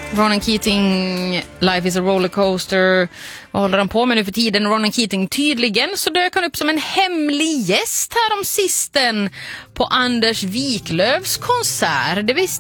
Ronan Keating, Life is a rollercoaster. Vad håller han på med nu för tiden? Ronan Keating, tydligen så dök han upp som en hemlig gäst här om sisten på Anders Wiklövs konsert. Det visste